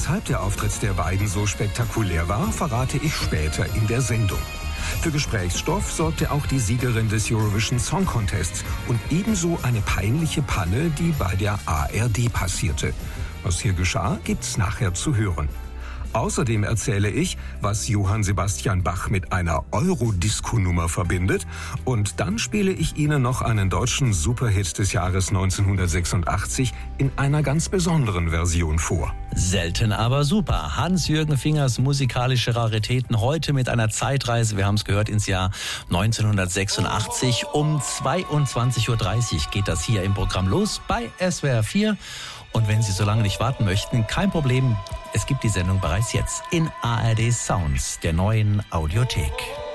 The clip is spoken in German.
Weshalb der Auftritt der beiden so spektakulär war, verrate ich später in der Sendung. Für Gesprächsstoff sorgte auch die Siegerin des Eurovision Song Contests und ebenso eine peinliche Panne, die bei der ARD passierte. Was hier geschah, gibt's nachher zu hören. Außerdem erzähle ich, was Johann Sebastian Bach mit einer Euro-Disco-Nummer verbindet. Und dann spiele ich Ihnen noch einen deutschen Superhit des Jahres 1986 in einer ganz besonderen Version vor. Selten, aber super. Hans-Jürgen Fingers musikalische Raritäten heute mit einer Zeitreise, wir haben es gehört, ins Jahr 1986. Um 22.30 Uhr geht das hier im Programm los bei SWR 4. Und wenn Sie so lange nicht warten möchten, kein Problem. Es gibt die Sendung bereits jetzt in ARD Sounds, der neuen Audiothek.